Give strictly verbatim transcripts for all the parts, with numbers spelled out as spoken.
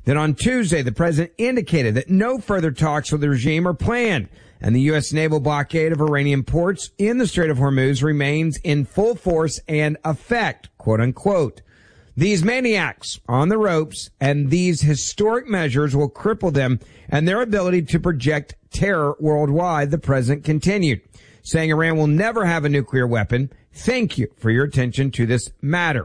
Then on Tuesday, the president indicated that no further talks with the regime are planned, and the U S naval blockade of Iranian ports in the Strait of Hormuz remains in full force and effect, quote unquote. These maniacs are on the ropes, and these historic measures will cripple them and their ability to project terror worldwide, the president continued, saying Iran will never have a nuclear weapon. Thank you for your attention to this matter.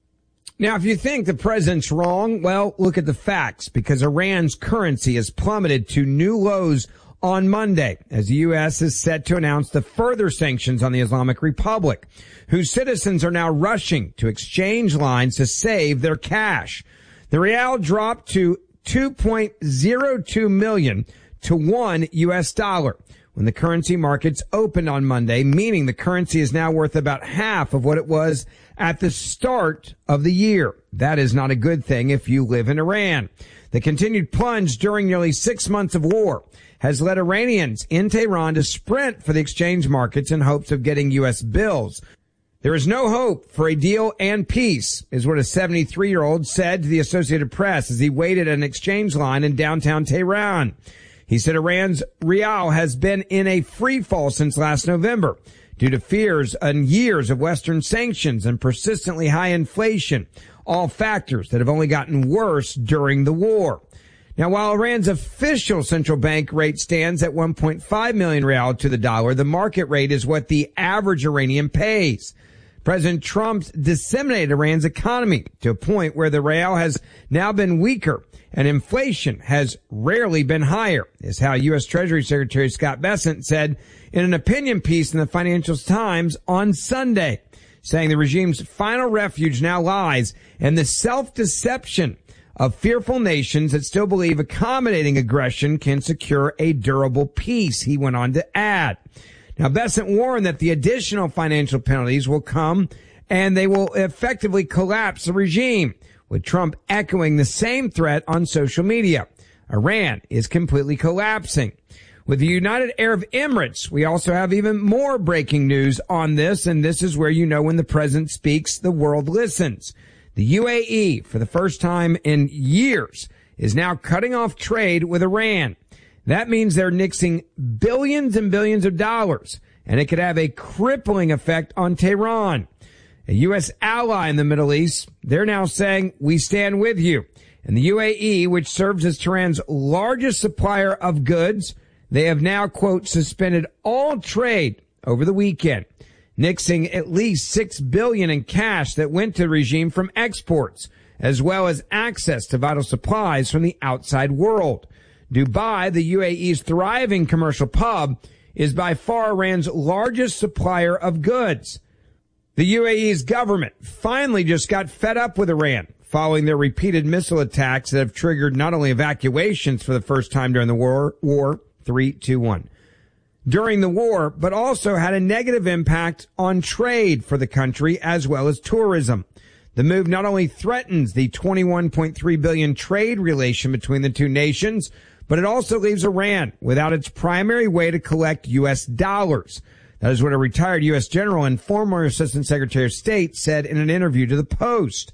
Now, if you think the president's wrong, well, look at the facts, because Iran's currency has plummeted to new lows on Monday, as the U S is set to announce the further sanctions on the Islamic Republic, whose citizens are now rushing to exchange lines to save their cash. The rial dropped to two point zero two million to one U S dollar when the currency markets opened on Monday, meaning the currency is now worth about half of what it was at the start of the year. That is not a good thing if you live in Iran. The continued plunge during nearly six months of war has led Iranians in Tehran to sprint for the exchange markets in hopes of getting U S bills. There is no hope for a deal and peace, is what a seventy-three-year-old said to the Associated Press as he waited at an exchange line in downtown Tehran. He said Iran's rial has been in a free fall since last November due to fears and years of Western sanctions and persistently high inflation, all factors that have only gotten worse during the war. Now, while Iran's official central bank rate stands at one point five million rial to the dollar, the market rate is what the average Iranian pays. President Trump's disseminated Iran's economy to a point where the rial has now been weaker and inflation has rarely been higher, is how U S Treasury Secretary Scott Bessent said in an opinion piece in the Financial Times on Sunday, saying the regime's final refuge now lies in the self-deception of fearful nations that still believe accommodating aggression can secure a durable peace, he went on to add. Now, Bessent warned that the additional financial penalties will come and they will effectively collapse the regime, with Trump echoing the same threat on social media. Iran is completely collapsing. With the United Arab Emirates, we also have even more breaking news on this, and this is where you know when the president speaks, the world listens. The U A E, for the first time in years, is now cutting off trade with Iran. That means they're nixing billions and billions of dollars, and it could have a crippling effect on Tehran. A U S ally in the Middle East, they're now saying, we stand with you. And the U A E, which serves as Tehran's largest supplier of goods, they have now, quote, suspended all trade over the weekend, nixing at least six billion dollars in cash that went to the regime from exports, as well as access to vital supplies from the outside world. Dubai, the U A E's thriving commercial hub, is by far Iran's largest supplier of goods. The U A E's government finally just got fed up with Iran following their repeated missile attacks that have triggered not only evacuations for the first time during the war, war, three, two, one, during the war, but also had a negative impact on trade for the country as well as tourism. The move not only threatens the twenty-one point three billion dollars trade relation between the two nations, but it also leaves Iran without its primary way to collect U S dollars. That is what a retired U S general and former Assistant Secretary of State said in an interview to the Post.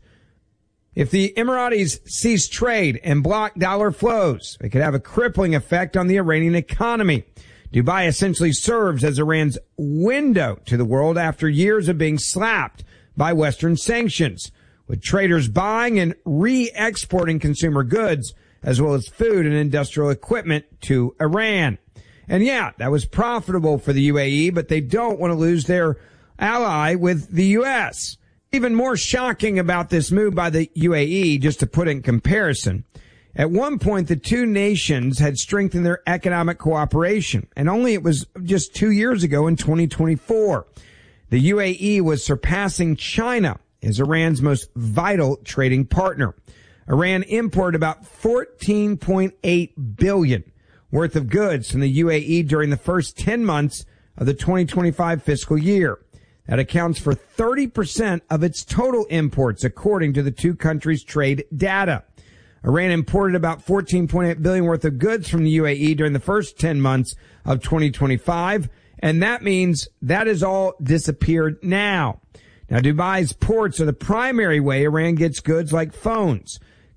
If the Emiratis cease trade and block dollar flows, it could have a crippling effect on the Iranian economy. Dubai essentially serves as Iran's window to the world after years of being slapped by Western sanctions, with traders buying and re-exporting consumer goods as well as food and industrial equipment to Iran. And yeah, that was profitable for the U A E, but they don't want to lose their ally with the U S. Even more shocking about this move by the U A E, just to put it in comparison, at one point the two nations had strengthened their economic cooperation, and only it was just two years ago in twenty twenty-four. The U A E was surpassing China as Iran's most vital trading partner. Iran imported about fourteen point eight billion dollars worth of goods from the U A E during the first ten months of the twenty twenty-five fiscal year. That accounts for thirty percent of its total imports, according to the two countries' trade data. Iran imported about fourteen point eight billion dollars worth of goods from the U A E during the first ten months of twenty twenty-five, and that means that has all disappeared now. Now, Dubai's ports are the primary way Iran gets goods like phones,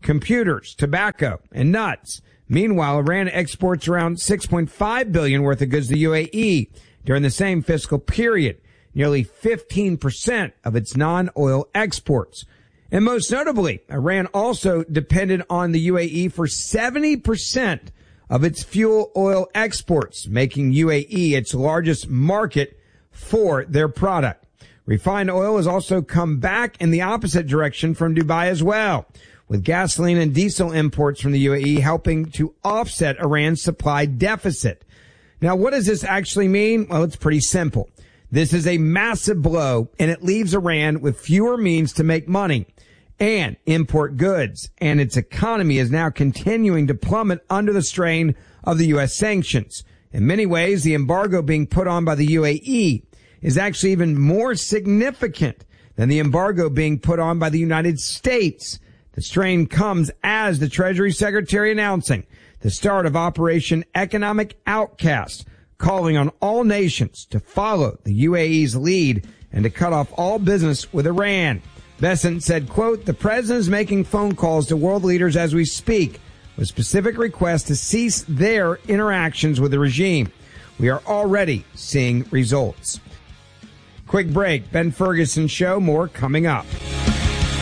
computers, tobacco, and nuts. Meanwhile, Iran exports around six point five billion dollars worth of goods to the U A E during the same fiscal period, nearly fifteen percent of its non-oil exports. And most notably, Iran also depended on the U A E for seventy percent of its fuel oil exports, making U A E its largest market for their product. Refined oil has also come back in the opposite direction from Dubai as well, with gasoline and diesel imports from the U A E helping to offset Iran's supply deficit. Now, what does this actually mean? Well, it's pretty simple. This is a massive blow, and it leaves Iran with fewer means to make money and import goods, and its economy is now continuing to plummet under the strain of the U S sanctions. In many ways, the embargo being put on by the U A E is actually even more significant than the embargo being put on by the United States. The strain comes as the Treasury Secretary announcing the start of Operation Economic Outcast, calling on all nations to follow the U A E's lead and to cut off all business with Iran. Bessent said, quote, "The president is making phone calls to world leaders as we speak with specific requests to cease their interactions with the regime. We are already seeing results." Quick break. Ben Ferguson Show. More coming up.